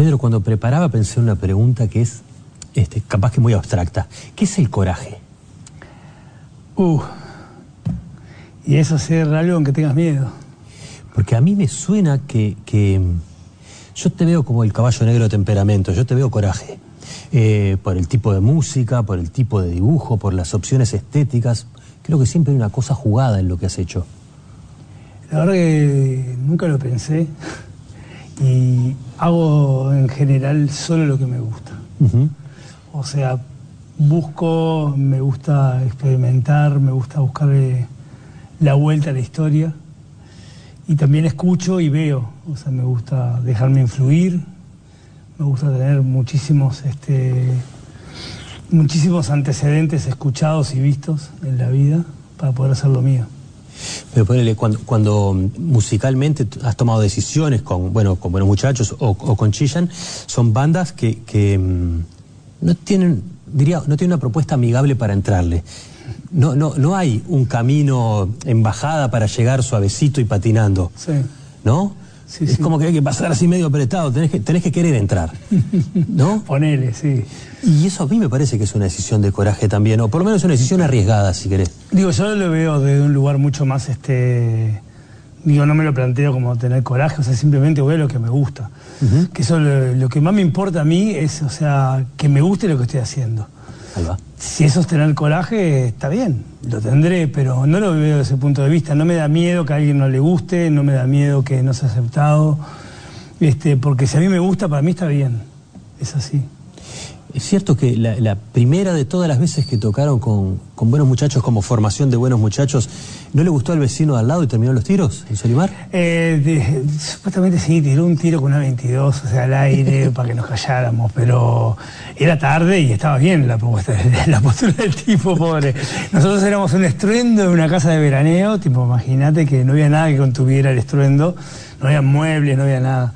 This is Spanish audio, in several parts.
Pedro, cuando preparaba pensé en una pregunta que es capaz que muy abstracta. ¿Qué es el coraje? Y eso ser algo en que tengas miedo. Porque a mí me suena que yo te veo como el caballo negro de temperamento, yo te veo coraje. Por el tipo de música, por el tipo de dibujo, por las opciones estéticas. Creo que siempre hay una cosa jugada en lo que has hecho. La verdad que nunca lo pensé y hago en general solo lo que me gusta. O sea, me gusta experimentar, me gusta buscarle la vuelta a la historia y también escucho y veo. O sea, me gusta dejarme influir, me gusta tener muchísimos antecedentes escuchados y vistos en la vida para poder hacer lo mío. Pero ponele, cuando musicalmente has tomado decisiones con Buenos Muchachos o con Chillán, son bandas que no tienen una propuesta amigable para entrarle. No hay un camino en bajada para llegar suavecito y patinando. Sí. ¿No? Sí, es como que hay que pasar así medio apretado, tenés que querer entrar, ¿no? Ponele, sí. Y eso a mí me parece que es una decisión de coraje también, o por lo menos una decisión arriesgada, si querés. Digo, yo lo veo desde un lugar mucho más, no me lo planteo como tener coraje, o sea, simplemente veo lo que me gusta. Que eso lo que más me importa a mí es, o sea, que me guste lo que estoy haciendo. Ahí va. Si eso es tener coraje, está bien, lo tendré, pero no lo veo desde ese punto de vista. No me da miedo que a alguien no le guste, no me da miedo que no sea aceptado, porque si a mí me gusta, para mí está bien, es así. Es cierto que la primera de todas las veces que tocaron con Buenos Muchachos como formación de Buenos Muchachos, ¿no le gustó al vecino de al lado y terminó los tiros en Solimar? Supuestamente sí, tiró un tiro con una 22, o sea, al aire, para que nos calláramos, pero era tarde y estaba bien la postura del tipo, pobre. Nosotros éramos un estruendo en una casa de veraneo, tipo, imagínate que no había nada que contuviera el estruendo, no había muebles, no había nada.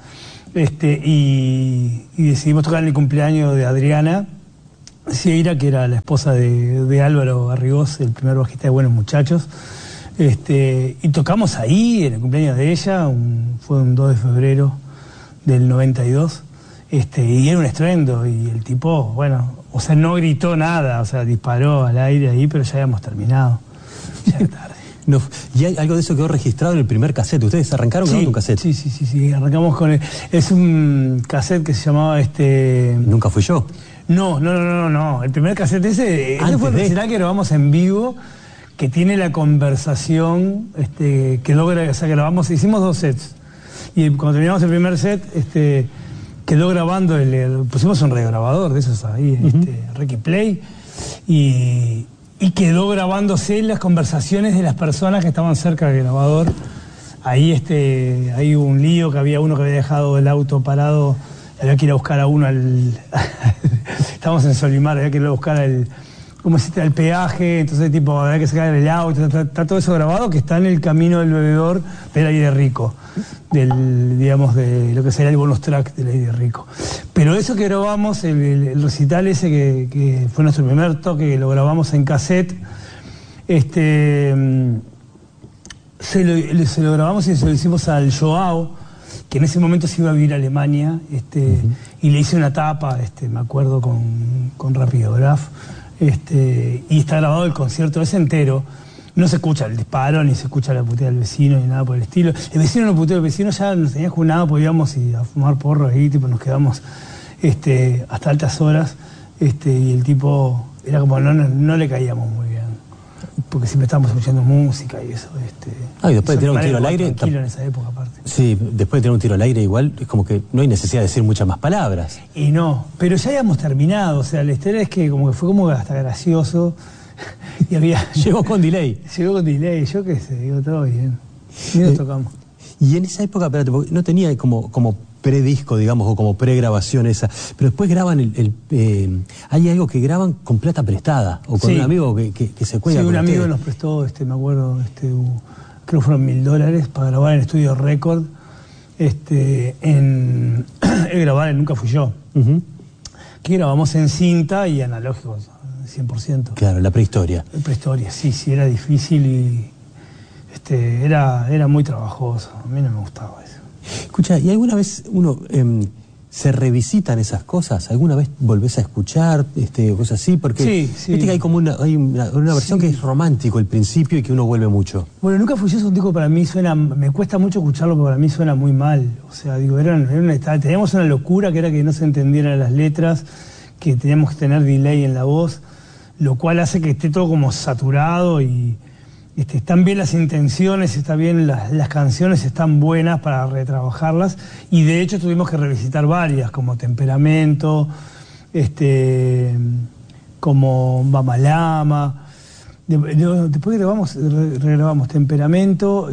Y decidimos tocar en el cumpleaños de Adriana Sieira, que era la esposa de Álvaro Garrigós, el primer bajista de Buenos Muchachos. Y tocamos ahí, en el cumpleaños de ella, fue un 2 de febrero del 92, y era un estruendo, y el tipo, o sea, no gritó nada, o sea, disparó al aire ahí, pero ya habíamos terminado, ya era tarde. No, y hay algo de eso quedó registrado en el primer cassette. ¿Ustedes arrancaron con un cassette? Sí, arrancamos con es un cassette que se llamaba ¿Nunca fui yo? No, el primer cassette ese fue el recital que grabamos en vivo, que tiene la conversación, que logra, o sea, hicimos 2 sets, y cuando terminamos el primer set, quedó grabando, pusimos un regrabador de esos ahí, Reiki Play, y quedó grabándose las conversaciones de las personas que estaban cerca del grabador. Ahí hay un lío, que había uno que había dejado el auto parado, había que ir a buscar a uno estábamos en Solimar, había que ir a buscar al peaje, entonces había que sacar el auto, está todo eso grabado, que está en el camino del bebedor del Aire Rico, de lo que sería el bonus track del Aire Rico. Pero eso que grabamos, el recital ese que fue nuestro primer toque, que lo grabamos en cassette, se lo grabamos y se lo hicimos al Joao, que en ese momento se iba a vivir a Alemania, y le hice una tapa, me acuerdo, con Rapidograph, y está grabado el concierto ese entero. No se escucha el disparo, ni se escucha la puteada del vecino, ni nada por el estilo. El vecino no puteó, el vecino ya nos tenía junado, pues íbamos a fumar porros ahí, nos quedamos hasta altas horas, y el tipo era como no le caíamos muy bien, porque siempre estábamos escuchando música y eso. Y después de tirar un tiro al aire. Tranquilo en esa época, aparte. Sí, después de tirar un tiro al aire, igual es como que no hay necesidad de decir muchas más palabras. Y no, pero ya habíamos terminado, o sea, la historia es que fue como hasta gracioso. Y Llegó con delay. Yo qué sé, digo, todo bien. Y nos tocamos. Y en esa época, espérate, porque no tenía como predisco, digamos, o como pregrabación esa, pero después graban hay algo que graban con plata prestada, o con un amigo que se cuelga. Sí, un amigo ustedes. nos prestó, me acuerdo, creo que fueron $1000 para grabar en Estudio Record, grabar en Nunca Fui Yo. Que grabamos en cinta y analógicos, 100%. Claro, la prehistoria. La prehistoria, sí, era difícil y era muy trabajoso. A mí no me gustaba eso. Escucha, ¿y alguna vez uno ¿se revisitan esas cosas? ¿Alguna vez volvés a escuchar cosas así? Porque viste que hay como una versión que es romántico el principio y que uno vuelve mucho. Bueno, Nunca fui yo, es un disco que para mí suena, me cuesta mucho escucharlo porque para mí suena muy mal. O sea, digo, teníamos una locura que era que no se entendieran las letras, que teníamos que tener delay en la voz, lo cual hace que esté todo como saturado y están bien las intenciones, están bien las canciones, están buenas para retrabajarlas, y de hecho tuvimos que revisitar varias, como Temperamento, como Bamalama. Después regrabamos Temperamento,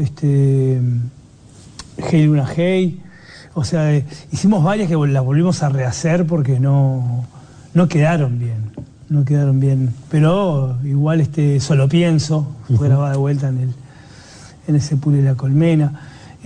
Hey Luna Hey. O sea, hicimos varias que las volvimos a rehacer porque no quedaron bien. No quedaron bien, pero igual Solo Pienso fue grabada de vuelta en ese Pule la Colmena.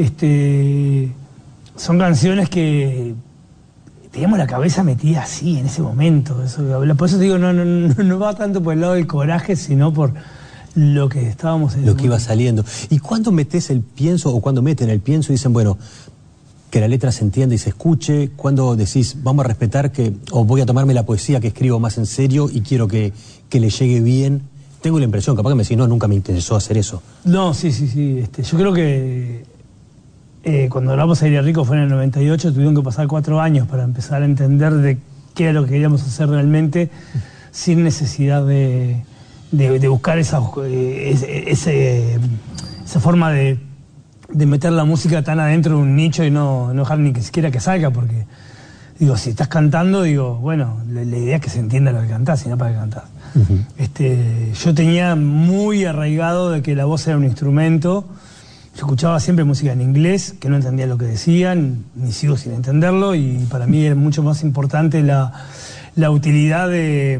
Son canciones que teníamos la cabeza metida así en ese momento. Por eso te digo, no va tanto por el lado del coraje, sino por lo que estábamos en lo que iba saliendo. ¿Y cuándo metés el pienso o cuando meten el pienso y dicen, bueno, que la letra se entienda y se escuche? ¿Cuándo decís, vamos a respetar o voy a tomarme la poesía que escribo más en serio y quiero que le llegue bien? Tengo la impresión, capaz que me decís, no, nunca me interesó hacer eso. No, sí. Yo creo que cuando grabamos Aire Rico fue en el 98, tuvieron que pasar 4 años para empezar a entender de qué era lo que queríamos hacer realmente, sin necesidad de buscar esa forma de meter la música tan adentro de un nicho y no dejar ni que siquiera que salga, porque, digo, si estás cantando, bueno, la idea es que se entienda lo que cantás, y no para qué cantás. Yo tenía muy arraigado de que la voz era un instrumento. Yo escuchaba siempre música en inglés, que no entendía lo que decían, ni sigo sin entenderlo, y para mí era mucho más importante la utilidad de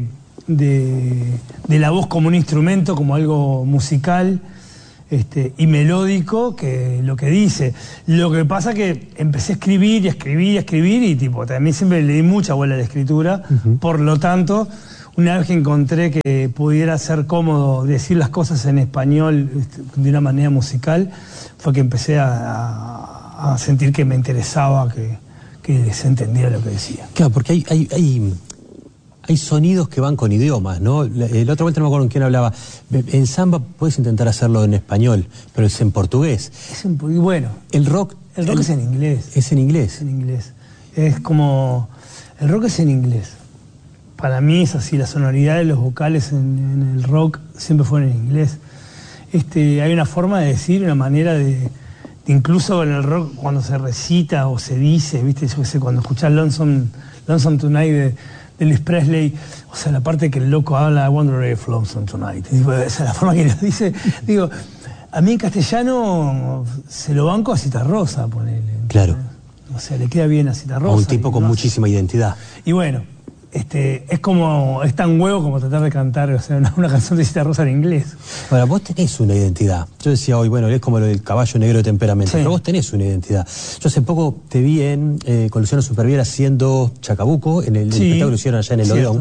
la voz como un instrumento, como algo musical, y melódico, que lo que dice. Lo que pasa que empecé a escribir y también siempre le di mucha bola a la escritura. Por lo tanto, una vez que encontré que pudiera ser cómodo decir las cosas en español de una manera musical, fue que empecé a sentir que me interesaba que se entendiera lo que decía. Claro, porque hay sonidos que van con idiomas, ¿no? La otra vuelta no me acuerdo con quién hablaba. En samba puedes intentar hacerlo en español, pero es en portugués. Bueno, el rock es en inglés. ¿Es en inglés? Es en inglés. Es como... El rock es en inglés. Para mí es así, la sonoridad de los vocales en el rock siempre fueron en inglés. Hay una forma de decir, una manera de incluso en el rock, cuando se recita o se dice, ¿viste? Yo qué sé, cuando escuchás Lonesome Tonight de Elvis Presley, o sea, la parte que el loco habla, I wonder if Lonesome Tonight. Esa es la forma que lo dice. Digo, a mí en castellano se lo banco a Citarrosa, ponele. Claro. O sea, le queda bien a Citarrosa. A un tipo con muchísima identidad. Y bueno, es tan huevo como tratar de cantar, o sea, una canción de Citarrosa en inglés. Ahora, vos tenés una identidad. Yo decía hoy, bueno, es como lo del caballo negro de Temperamento, pero vos tenés una identidad. Yo hace poco te vi con Luciano Supervielle haciendo Chacabuco, en el espectáculo que hicieron allá en el Odeón.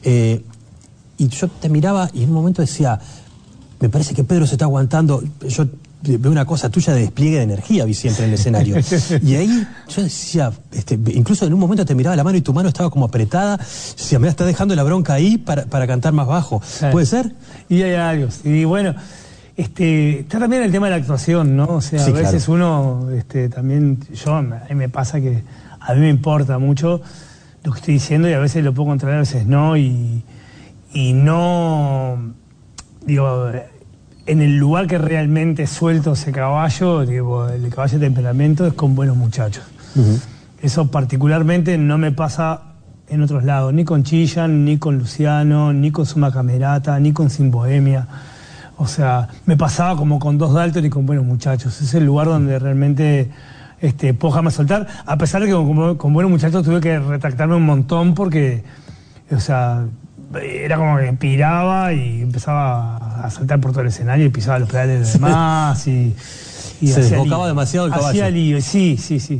Y yo te miraba y en un momento decía, me parece que Pedro se está aguantando. Yo veo una cosa tuya de despliegue de energía, vi siempre en el escenario. Y ahí yo decía, incluso en un momento te miraba la mano y tu mano estaba como apretada. Yo decía, me está dejando la bronca ahí para cantar más bajo. ¿Puede ser? Y hay algo. Y bueno, está también el tema de la actuación, ¿no? O sea, a veces uno, también, a mí me pasa que a mí me importa mucho lo que estoy diciendo y a veces lo puedo controlar, a veces no. Y no, digo, en el lugar que realmente suelto ese caballo, digo, el caballo de Temperamento es con Buenos Muchachos. Eso particularmente no me pasa en otros lados, ni con Chillán, ni con Luciano, ni con Suma Camerata, ni con Sin Bohemia. O sea, me pasaba como con Dos Dalton y con Buenos Muchachos. Es el lugar donde realmente puedo dejarme soltar, a pesar de que con Buenos Muchachos tuve que retractarme un montón porque, o sea, era como que piraba y empezaba a saltar por todo el escenario y pisaba los pedales de los demás y se desbocaba demasiado el caballo. Hacía lío, sí.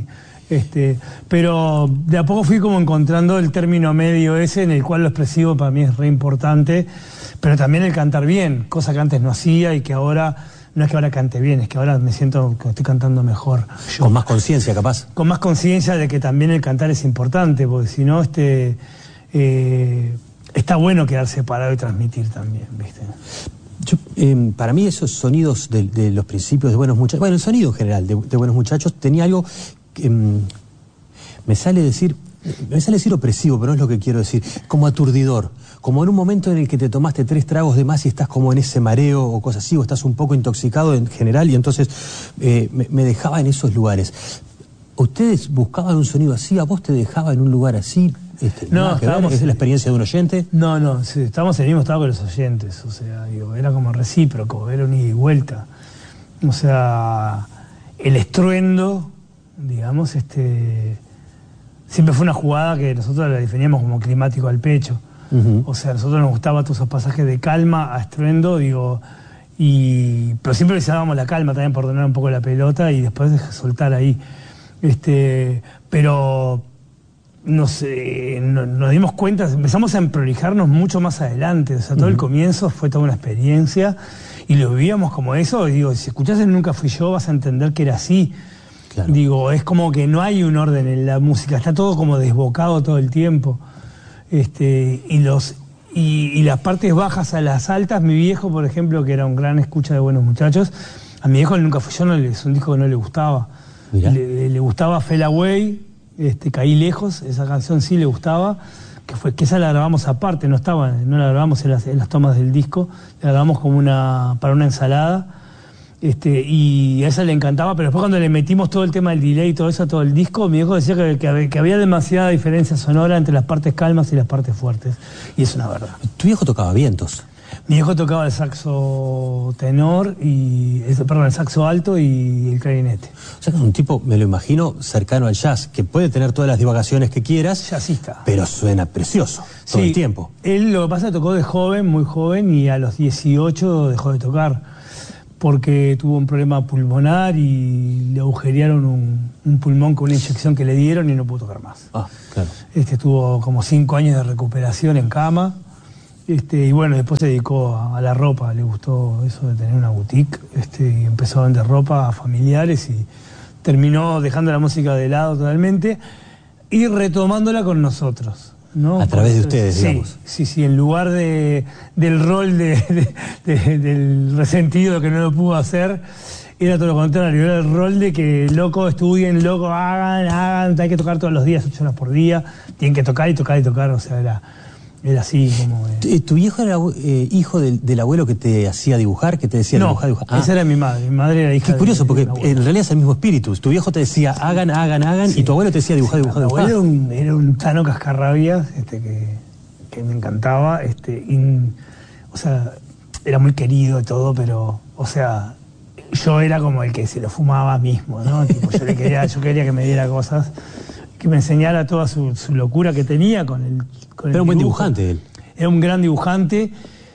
Pero de a poco fui como encontrando el término medio ese en el cual lo expresivo para mí es re importante, pero también el cantar bien, cosa que antes no hacía y que ahora no es que ahora cante bien, es que ahora me siento que estoy cantando mejor. Con más conciencia, capaz. Con más conciencia de que también el cantar es importante, porque si no, está bueno quedar separado y transmitir también, ¿viste? Para mí esos sonidos de los principios de Buenos Muchachos, bueno, el sonido en general de Buenos Muchachos tenía algo que me sale decir opresivo, pero no es lo que quiero decir, como aturdidor, como en un momento en el que te tomaste 3 tragos de más y estás como en ese mareo o cosas así, o estás un poco intoxicado en general, y entonces me dejaba en esos lugares. ¿Ustedes buscaban un sonido así? ¿A vos te dejaba en un lugar así? No, estábamos... ¿Es la experiencia de un oyente? No, sí, estábamos en el mismo estado que los oyentes, o sea, digo, era como recíproco, era un ida y vuelta. O sea, el estruendo, digamos, siempre fue una jugada que nosotros la definíamos como climático al pecho. O sea, a nosotros nos gustaba todos esos pasajes de calma a estruendo, digo, pero siempre necesitábamos la calma también por ordenar un poco la pelota y después de soltar ahí. Pero nos dimos cuenta, empezamos a emprolijarnos mucho más adelante, o sea, todo el comienzo fue toda una experiencia y lo vivíamos como eso, y digo, si escuchás el Nunca Fui Yo vas a entender que era así. Claro. Digo, es como que no hay un orden en la música, está todo como desbocado todo el tiempo. Y las partes bajas a las altas, mi viejo, por ejemplo, que era un gran escucha de Buenos Muchachos, a mi viejo el Nunca Fui Yo es un disco que no le gustaba. Le gustaba Fell Away, Caí Lejos, esa canción sí le gustaba, que esa la grabamos aparte, no la grabamos en las tomas del disco, la grabamos como para una ensalada, y a esa le encantaba, pero después cuando le metimos todo el tema del delay y todo eso a todo el disco, mi viejo decía que había demasiada diferencia sonora entre las partes calmas y las partes fuertes, y es una verdad. Tu viejo tocaba vientos. Mi viejo tocaba el saxo tenor, el saxo alto y el clarinete. O sea que es un tipo, me lo imagino, cercano al jazz, que puede tener todas las divagaciones que quieras, jazzista, pero suena precioso todo el tiempo. Él lo que pasa es que tocó de joven, muy joven, y a los 18 dejó de tocar, porque tuvo un problema pulmonar y le agujerearon un pulmón con una inyección que le dieron y no pudo tocar más. Ah, claro. Tuvo como 5 años de recuperación en cama. Y bueno, después se dedicó a la ropa, le gustó eso de tener una boutique, y empezó a vender ropa a familiares y terminó dejando la música de lado totalmente y retomándola con nosotros, ¿no? A través de ustedes, digamos. Sí, en lugar del rol del resentido que no lo pudo hacer, era todo lo contrario, era el rol de que loco, estudien, loco, hagan, hay que tocar todos los días, 8 horas por día, tienen que tocar y tocar y tocar, o sea, era así como... ¿Tu viejo era hijo del abuelo que te hacía dibujar, que te decía dibujar? Esa era mi madre era hija. Qué curioso, porque en realidad es el mismo espíritu. Tu viejo te decía hagan, sí. Y tu abuelo te decía dibujar. Mi abuelo era un tano cascarrabias, que me encantaba, o sea, era muy querido y todo, pero, o sea, yo era como el que se lo fumaba mismo, ¿no? Tipo, yo quería que me diera cosas, que me enseñara toda su locura que tenía con el Era un buen dibujante él. Era un gran dibujante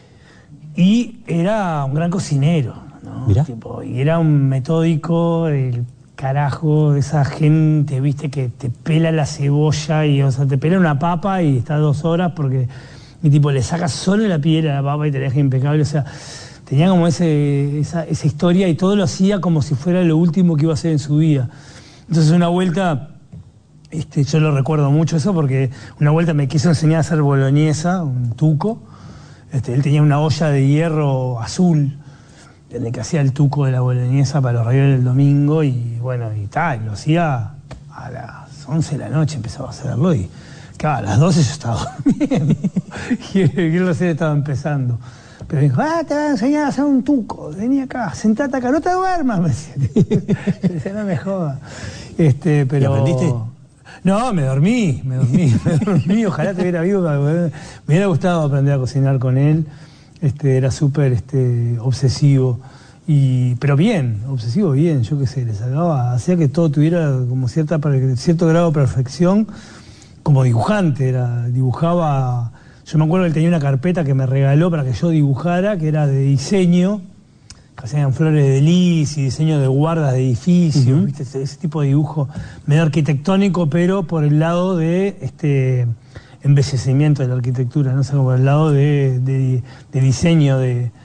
y era un gran cocinero, ¿no? Mirá. Y era un metódico, el carajo, esa gente, viste, que te pela la cebolla y, o sea, te pela una papa y está 2 horas porque le sacas solo la piel a la papa y te la deja impecable, o sea, tenía como esa historia y todo lo hacía como si fuera lo último que iba a hacer en su vida. Entonces una vuelta... yo lo recuerdo mucho eso porque una vuelta me quiso enseñar a hacer boloñesa, un tuco. Él tenía una olla de hierro azul en el que hacía el tuco de la boloñesa para los ravioles del domingo y bueno, lo hacía a las 11 de la noche, empezaba a hacerlo y claro, a las 12 yo estaba durmiendo y él recién estaba empezando. Pero me dijo, te voy a enseñar a hacer un tuco, vení acá, sentate acá, no te duermas, me decía. Yo decía, no me jodas. Pero... ¿Y aprendiste? No, me dormí, ojalá te hubiera vivo, me hubiera gustado aprender a cocinar con él, era súper obsesivo, pero bien, obsesivo bien, yo qué sé, le sacaba, hacía que todo tuviera como cierto grado de perfección, como dibujante, dibujaba, yo me acuerdo que él tenía una carpeta que me regaló para que yo dibujara, que era de diseño, que hacían flores de lis y diseño de guardas de edificios, ¿viste? Ese tipo de dibujo medio arquitectónico, pero por el lado de embellecimiento de la arquitectura, no sé, por el lado de diseño,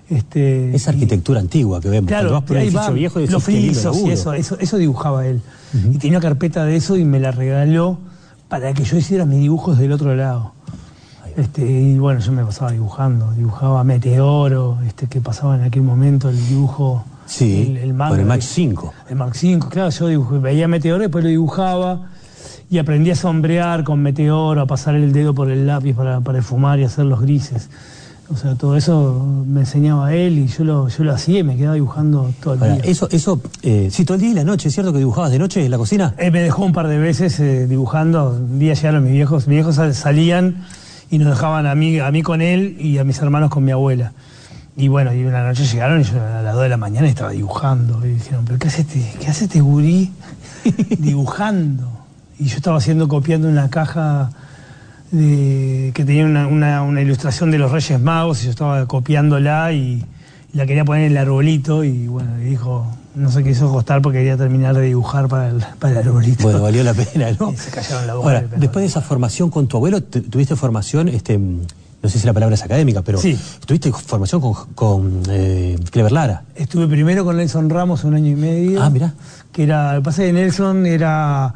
Esa arquitectura antigua que vemos. Claro, cuando vas por un edificio viejo y los frisos y eso dibujaba él. Y tenía una carpeta de eso y me la regaló para que yo hiciera mis dibujos del otro lado. Y bueno, yo me pasaba dibujaba Meteoro, que pasaba en aquel momento el dibujo. Sí, el manga, con el Mach 5. El Mach 5, claro, yo veía Meteoro y después lo dibujaba y aprendí a sombrear con Meteoro, a pasar el dedo por el lápiz para esfumar y hacer los grises. O sea, todo eso me enseñaba él y yo lo hacía y me quedaba dibujando todo el día. Sí, todo el día y la noche, ¿es cierto que dibujabas de noche en la cocina? Me dejó un par de veces dibujando. Un día llegaron mis viejos salían y nos dejaban a mí con él y a mis hermanos con mi abuela. Y bueno, y una noche llegaron y yo a las 2 de la mañana estaba dibujando. Y dijeron, ¿pero qué hace este gurí dibujando? Y yo estaba copiando una caja que tenía una ilustración de los Reyes Magos y yo estaba copiándola y la quería poner en el arbolito y bueno, y dijo, no se quiso acostar porque quería terminar de dibujar para el arbolito. Bueno, valió la pena, ¿no? Y se callaron la boca. Ahora, después de esa formación con tu abuelo, ¿tuviste formación, no sé si la palabra es académica, pero sí, tuviste formación con Clever Lara? Estuve primero con Nelson Ramos 1 año y medio. Ah, mirá. Lo que pasa es que Nelson era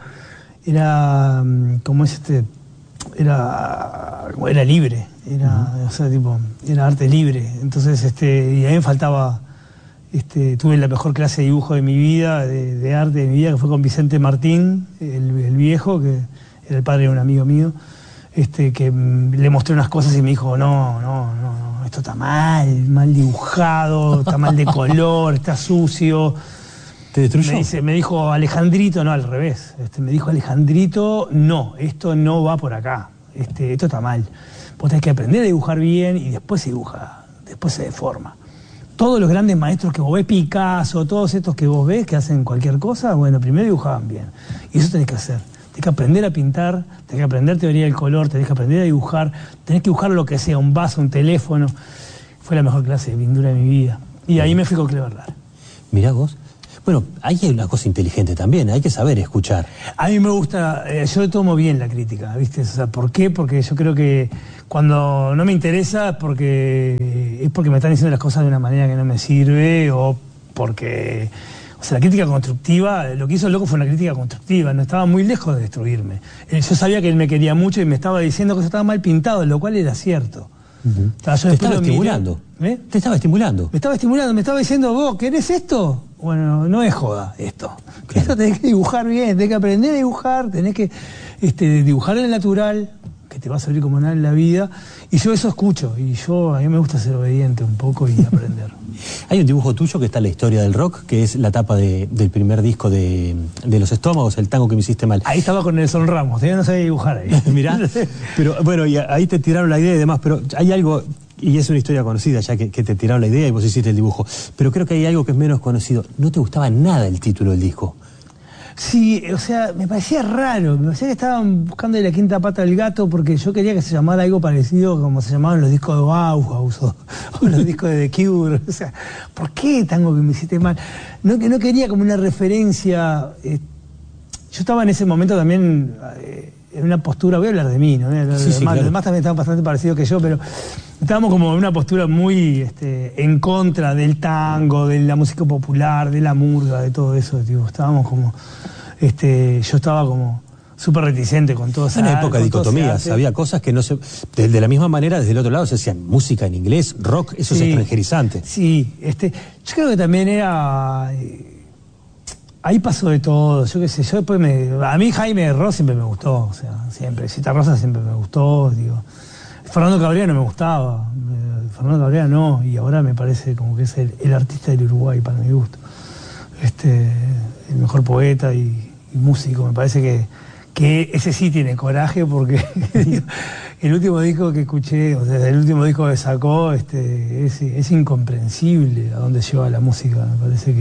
libre, o sea, era arte libre. Entonces, y a mí me faltaba, tuve la mejor clase de dibujo de mi vida, de arte de mi vida, que fue con Vicente Martín, el viejo, que era el padre de un amigo mío, que le mostré unas cosas y me dijo, no, esto está mal dibujado, está mal de color, está sucio. ¿Te destruyó? Me dijo Alejandrito, no, al revés. Me dijo Alejandrito, no, esto no va por acá. Esto está mal. Vos tenés que aprender a dibujar bien y después se dibuja, después se deforma. Todos los grandes maestros que vos ves, Picasso, todos estos que vos ves que hacen cualquier cosa, bueno, primero dibujaban bien. Y eso tenés que hacer. Tenés que aprender a pintar, tenés que aprender teoría del color, tenés que aprender a dibujar, tenés que dibujar lo que sea, un vaso, un teléfono. Fue la mejor clase de pintura de mi vida. Y ahí me fui con Clever Lara. Mirá vos. Bueno, ahí hay una cosa inteligente también, hay que saber escuchar. A mí me gusta, yo tomo bien la crítica, ¿viste? O sea, ¿por qué? Porque yo creo que cuando no me interesa es porque me están diciendo las cosas de una manera que no me sirve o porque... O sea, la crítica constructiva, lo que hizo el loco fue una crítica constructiva, no estaba muy lejos de destruirme. Yo sabía que él me quería mucho y me estaba diciendo que eso estaba mal pintado, lo cual era cierto. Te estaba estimulando. Te estaba estimulando. Me estaba estimulando, me estaba diciendo, vos, ¿querés esto? Bueno, no es joda esto. Claro. Esto tenés que dibujar bien, tenés que aprender a dibujar, tenés que dibujar en el natural, que te va a servir como nada en la vida. Y yo eso escucho, y a mí me gusta ser obediente un poco y aprender. Hay un dibujo tuyo que está en la historia del rock, que es la tapa del primer disco de Los Estómagos, el tango que me hiciste mal. Ahí estaba con Nelson Ramos, todavía no sabía dibujar ahí. Mirá, pero bueno, y ahí te tiraron la idea y demás, pero hay algo, y es una historia conocida ya que te tiraron la idea y vos hiciste el dibujo, pero creo que hay algo que es menos conocido. No te gustaba nada el título del disco. Sí, o sea, me parecía raro, me parecía que estaban buscando la quinta pata del gato porque yo quería que se llamara algo parecido como se llamaban los discos de Bauhaus o los discos de The Cure. O sea, ¿por qué tango que me hiciste mal? No quería como una referencia. Yo estaba en ese momento también en una postura, voy a hablar de mí, ¿no? Sí, claro. Los demás también estaban bastante parecidos que yo, pero estábamos como en una postura muy en contra del tango, de la música popular, de la murga, de todo eso. Tipo, estábamos como... yo estaba como súper reticente con todo eso. En una época de dicotomías, había cosas que no se... De la misma manera, desde el otro lado se hacían música en inglés, rock, eso es extranjerizante. Sí, yo creo que también era... ahí pasó de todo, yo qué sé, yo después a mí Jaime Ross siempre me gustó, o sea, siempre. Cita Rosa siempre me gustó, digo. Fernando Cabrera no me gustaba, Fernando Cabrera no, y ahora me parece como que es el artista del Uruguay para mi gusto. El mejor poeta y músico, me parece que ese sí tiene coraje porque el último disco que escuché, o sea, el último disco que sacó, es incomprensible a dónde lleva la música, me parece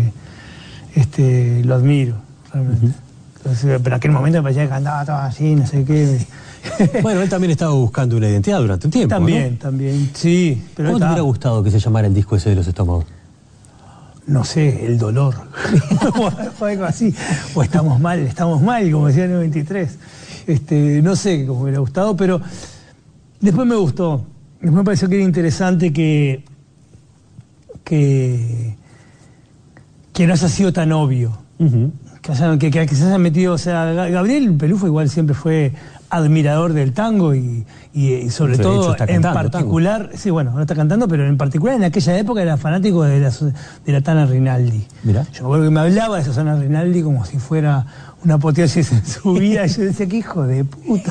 que lo admiro, realmente. Entonces, pero en aquel momento me parecía que cantaba todo así, no sé qué. Bueno, él también estaba buscando una identidad durante un tiempo, También, sí. Pero ¿cómo te hubiera gustado que se llamara el disco ese de Los Estómagos? No sé, el dolor, o algo así, o estamos mal, como decía el 93. No sé cómo me hubiera gustado, pero después me gustó. Después me pareció que era interesante que que no haya sido tan obvio. Que se hayan metido, o sea, Gabriel Pelufo igual siempre fue admirador del tango y sobre todo en particular, tango. Sí, bueno, ahora está cantando, pero en particular en aquella época era fanático de la Tana Rinaldi. Mirá. Yo me acuerdo que me hablaba de Susana Rinaldi como si fuera una apoteosis en su vida, y yo decía, qué hijo de puta.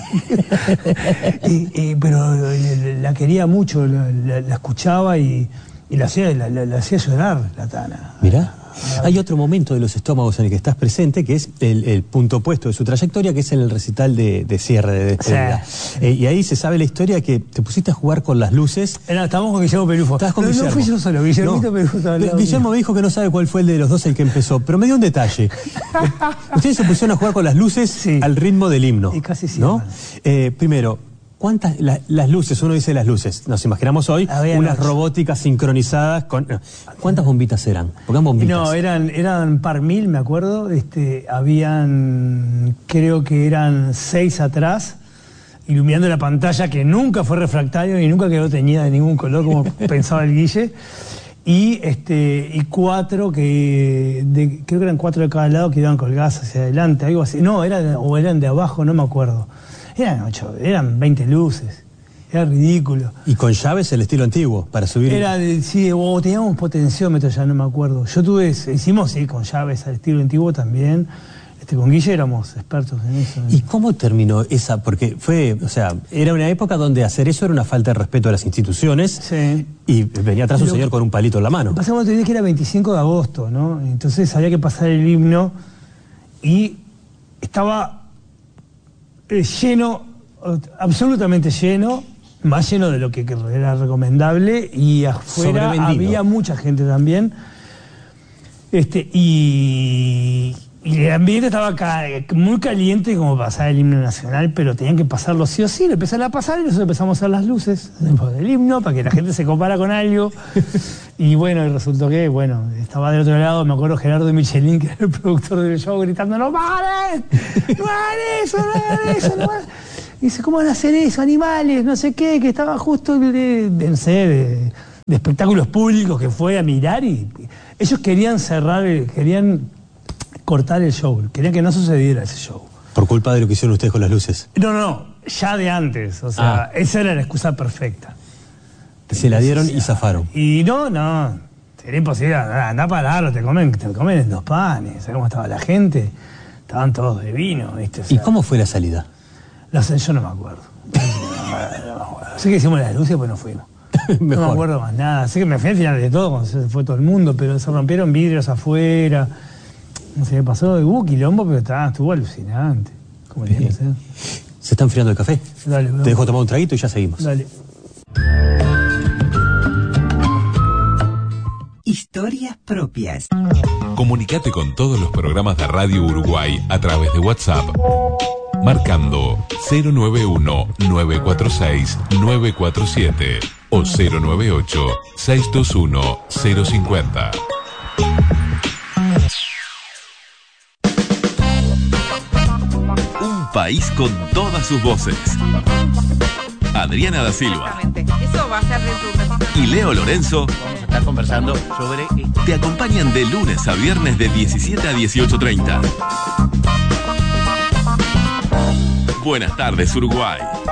Pero la quería mucho, la escuchaba y la hacía llorar, la Tana. Mirá. Hay otro momento de Los Estómagos en el que estás presente, que es el punto opuesto de su trayectoria, que es en el recital de cierre, de despedida. Sí. Y ahí se sabe la historia que te pusiste a jugar con las luces. Estábamos con Guillermo Pelufo. Estabas con Guillermo. No fui yo solo, Guillermito Pelufo estaba al lado. Guillermo me dijo que no sabe cuál fue el de los dos el que empezó, pero me dio un detalle. Ustedes se pusieron a jugar con las luces al ritmo del himno. Y casi sí. ¿No? Primero, ¿cuántas las luces? Uno dice las luces. Nos imaginamos hoy unas robóticas sincronizadas con... ¿Cuántas bombitas eran? Pongan bombitas. No, eran par mil, me acuerdo. Creo que eran 6 atrás, iluminando la pantalla, que nunca fue refractario y nunca quedó teñida de ningún color, como pensaba el Guille. Y 4 creo que eran 4 de cada lado que iban colgadas hacia adelante, algo así. No, eran de abajo, no me acuerdo. Eran 20 luces. Era ridículo. ¿Y con llaves el estilo antiguo para subir? Teníamos potenciómetros, ya no me acuerdo. Hicimos con llaves al estilo antiguo también. Con Guille éramos expertos en eso. ¿Y cómo terminó esa? Porque era una época donde hacer eso era una falta de respeto a las instituciones. Sí. Y venía atrás un señor con un palito en la mano. Pasamos otro día que era 25 de agosto, ¿no? Entonces había que pasar el himno y estaba lleno, absolutamente lleno, más lleno de lo que era recomendable, y afuera había mucha gente también. Y el ambiente estaba muy caliente como pasar el himno nacional, pero tenían que pasarlo sí o sí. Lo empezaron a pasar y nosotros empezamos a hacer las luces del himno para que la gente se compara con algo. Y bueno, y resultó que, estaba del otro lado, me acuerdo, Gerardo Michelin, que era el productor del show, gritando, ¡no paren! ¡No hagan eso! ¡No hagan eso! ¡No hagan! Y dice, ¿cómo van a hacer eso, animales? No sé qué, que estaba justo de espectáculos públicos, que fue a mirar, y ellos querían querían cortar el show, querían que no sucediera ese show. ¿Por culpa de lo que hicieron ustedes con las luces? No, ya de antes, esa era la excusa perfecta. Se la dieron y zafaron. Y no, era imposible, andá a pararlo, te comen en 2 panes. ¿Sabes cómo estaba la gente? Estaban todos de vino, ¿viste? ¿Y cómo fue la salida? Yo no me acuerdo. Sé que hicimos las luces, pues no fuimos. No me acuerdo más nada. Sé que me fui al final de todo, cuando se fue todo el mundo, pero se rompieron vidrios afuera. No sé qué pasó, hubo quilombo, pero estuvo alucinante. Como tiene que ser. Se está enfriando el café. Dale, te dejo tomar un traguito y ya seguimos. Dale. Historias propias. Comunicate con todos los programas de Radio Uruguay a través de WhatsApp, marcando 091-946-947 o 098-621-050. Un país con todas sus voces. Adriana da Silva. Eso va a ser resumen. Y Leo Lorenzo vamos a estar conversando sobre... te acompañan de lunes a viernes de 17 a 18:30. Buenas tardes, Uruguay.